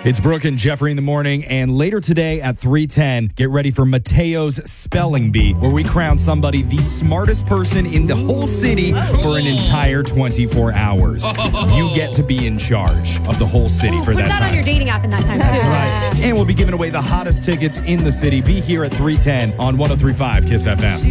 It's Brooke and Jeffrey in the morning, and later today at 3:10, get ready for Mateo's Spelling Bee, where we crown somebody the smartest person in the whole city for an entire 24 hours. You get to be in charge of the whole city for that time. Put that on your dating app in that time, too. That's right. And we'll be giving away the hottest tickets in the city. Be here at 3:10 on 103.5 KISS FM.